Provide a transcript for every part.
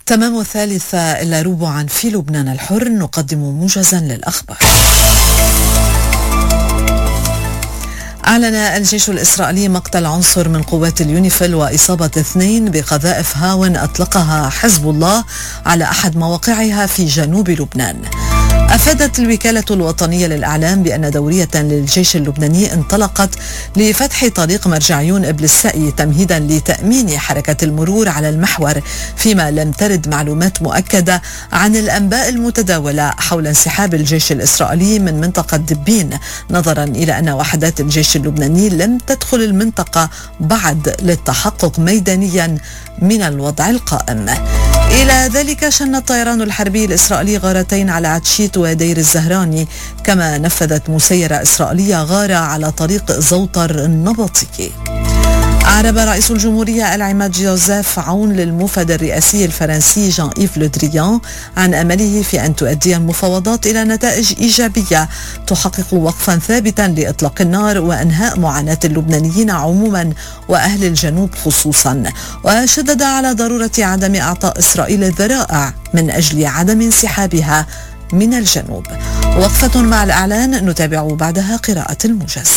تمام 3:03 في لبنان الحر، نقدم موجزا للأخبار. أعلن الجيش الإسرائيلي مقتل عنصر من قوات اليونيفيل وإصابة 2 بقذائف هاون أطلقها حزب الله على أحد مواقعها في جنوب لبنان. أفادت الوكالة الوطنية للإعلام بأن دورية للجيش اللبناني انطلقت لفتح طريق مرجعيون إبل السقي تمهيدا لتأمين حركة المرور على المحور، فيما لم ترد معلومات مؤكدة عن الأنباء المتداولة حول انسحاب الجيش الإسرائيلي من منطقة دبين، نظرا إلى أن وحدات الجيش اللبناني لم تدخل المنطقة بعد للتحقق ميدانيا من الوضع القائم. إلى ذلك شن الطيران الحربي الإسرائيلي غارتين على عتشيت ودير الزهراني، كما نفذت مسيرة إسرائيلية غارة على طريق زوطر النبطي. أعرب رئيس الجمهورية العماد جوزيف عون للموفد الرئاسي الفرنسي جان إيف لو دريان عن أمله في أن تؤدي المفاوضات إلى نتائج إيجابية تحقق وقفا ثابتا لإطلاق النار وأنهاء معاناة اللبنانيين عموما وأهل الجنوب خصوصا، وشدد على ضرورة عدم إعطاء إسرائيل الذرائع من أجل عدم انسحابها من الجنوب. وقفة مع الإعلان نتابع بعدها قراءة الموجز.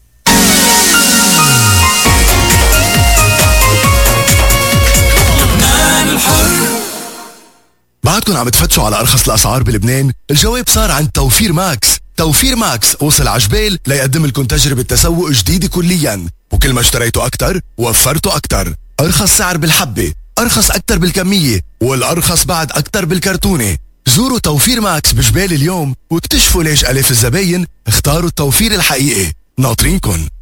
بعدكم عم تفتشوا على أرخص الأسعار بلبنان؟ الجواب صار عند توفير ماكس. توفير ماكس وصل عجبال ليقدم لكم تجربة تسوق جديدة كليا، وكل ما اشتريتوا أكتر وفرتوا أكتر. أرخص سعر بالحبة، أرخص أكتر بالكمية، والأرخص بعد أكتر بالكرتونة. زوروا توفير ماكس بجبال اليوم واكتشفوا ليش ألاف الزباين اختاروا التوفير الحقيقي. ناطرينكن.